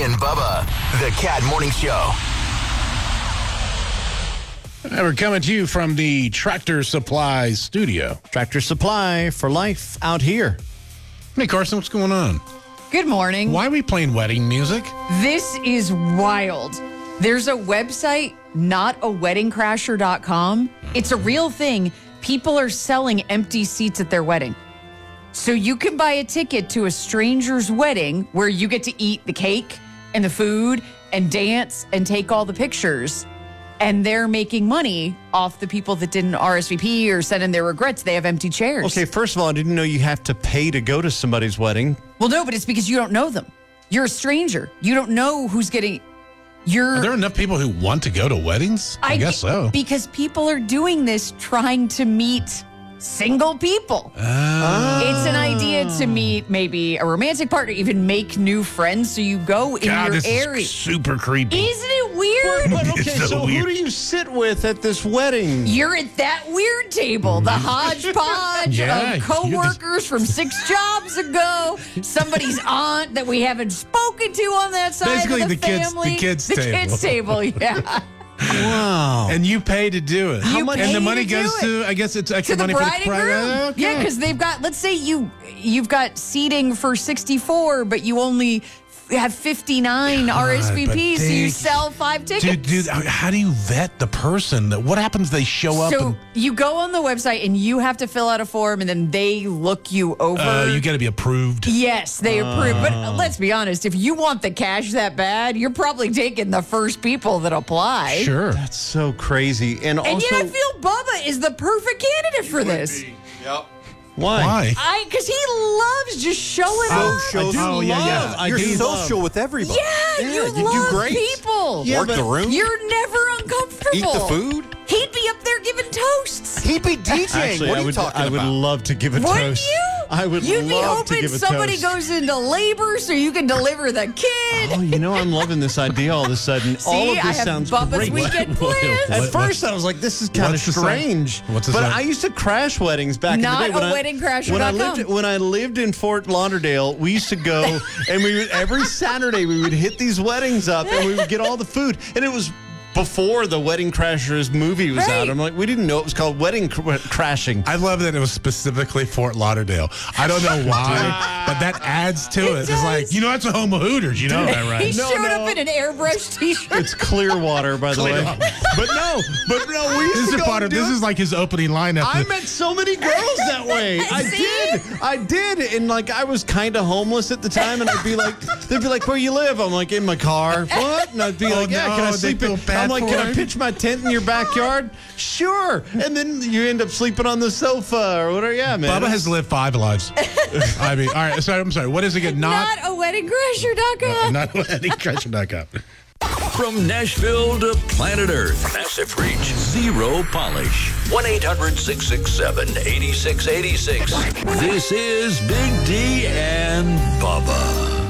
and Bubba, the Cat Morning Show. We're coming to you from the Tractor Supply studio. Tractor Supply for life out here. Hey, Carson, what's going on? Good morning. Why are we playing wedding music? This is wild. There's a website, notaweddingcrasher.com. It's a real thing. People are selling empty seats at their wedding. So you can buy a ticket to a stranger's wedding where you get to eat the cake and the food and dance and take all the pictures. And they're making money off the people that didn't RSVP or send in their regrets. They have empty chairs. Okay, first of all, I didn't know you have to pay to go to somebody's wedding. Well, no, but it's because you don't know them. You're a stranger. You don't know who's getting... Are there enough people who want to go to weddings? I guess so. Because people are doing this trying to meet single people. It's an idea to meet maybe a romantic partner, even make new friends. So you go in your this area. Is super creepy. Isn't it weird? But okay, It's so who weird. do you sit with at this wedding? You're at that weird table, the hodgepodge Yeah, of coworkers from 6 jobs ago, somebody's aunt that we haven't spoken to on that side Basically of the the family. kids' table. Kids' table, yeah. Wow. And you pay to do it. You pay And the to money do goes it. to, I guess it's extra To the money for bride the and groom. Okay. Yeah, because they've got, let's say you've got seating for 64, but you only have 59 RSVPs, so you sell 5 tickets. Dude, how do you vet the person? What happens if they show up So and you go on the website and you have to fill out a form, and then they look you over. you got to be approved? Yes, they approve. But let's be honest, if you want the cash that bad, you're probably taking the first people that apply. Sure. That's so crazy. And And also, yet I feel Bubba is the perfect candidate for this. why? Because he loves just showing up. Shows Oh, yeah, yeah. love. You're I do social love. with everybody. Yeah, you do love great. people. Yeah, Work but the room. You're never uncomfortable. Eat the food. He'd be up there giving toasts. He'd be DJing. Actually, what are I you would, talking I would about? love to give a Wouldn't toast. you? I would You'd be love to hoping give a somebody toast. goes into labor so you can deliver the kid. Oh, you know, I'm loving this idea all of a sudden. all of I this have sounds Bubba's great. weekend plans. At What- first, I was like, this is kind of what's the site? strange. What's the but site? I used to crash weddings back in the day. NotAWeddingCrasher.com. When I lived in Fort Lauderdale, we used to go, and we would, every Saturday we would hit these weddings up, and we would get all the food. And it was before the Wedding Crashers movie was Right. out. I'm like, we didn't know it was called Wedding Crashing. I love that it was specifically Fort Lauderdale. I don't know why, but that adds to it. It's does. like, that's a home of Hooters. You know that, He right? showed no. up in an airbrush t-shirt. It's Clearwater, by the way. But no, we used This to is go part of. do This it. is like his opening lineup. I met so many girls that way. I did. And like, I was kind of homeless at the time, and I'd be like, they'd be like, where you live? I'm like, in my car. What? And I'd be like, yeah, no, can I they sleep feel in? bad I'm like, for can I him. pitch my tent in your backyard? Sure. And then you end up sleeping on the sofa or whatever. Yeah, man. Bubba has lived 5 lives. I mean, all right. So I'm sorry. What is it again? NotAWeddingCrasher.com. Not weddingcrasher.com. From Nashville to planet Earth, massive reach, zero polish. 1-800-667-8686. This is Big D and Bubba.